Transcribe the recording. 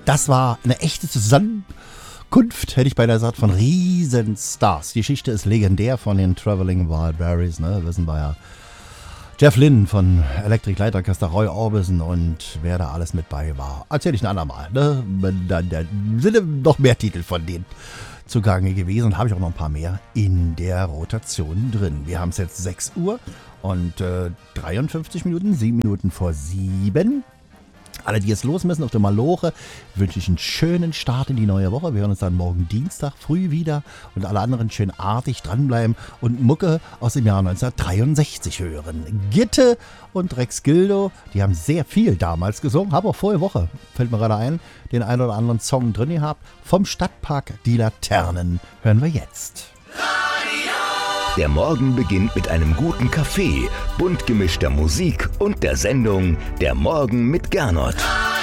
Das war eine echte Zusammenkunft, hätte ich beinahe gesagt, von Riesenstars. Die Geschichte ist legendär von den Traveling Wildberries, ne? Wissen wir ja. Jeff Lynne von Electric Light Orchestra, Roy Orbison und wer da alles mit bei war. Erzähle ich ein andermal. Ne? Da sind noch mehr Titel von denen zugange gewesen und habe ich auch noch ein paar mehr in der Rotation drin. Wir haben es jetzt 6 Uhr und 53 Minuten, 7 Minuten vor 7. Alle, die jetzt los müssen auf der Maloche, wünsche ich einen schönen Start in die neue Woche. Wir hören uns dann morgen Dienstag früh wieder und alle anderen schön artig dranbleiben und Mucke aus dem Jahr 1963 hören. Gitte und Rex Gildo, die haben sehr viel damals gesungen, haben auch vorige Woche, fällt mir gerade ein, den einen oder anderen Song drin gehabt. Vom Stadtpark Die Laternen hören wir jetzt. Der Morgen beginnt mit einem guten Kaffee, bunt gemischter Musik und der Sendung Der Morgen mit Gernot.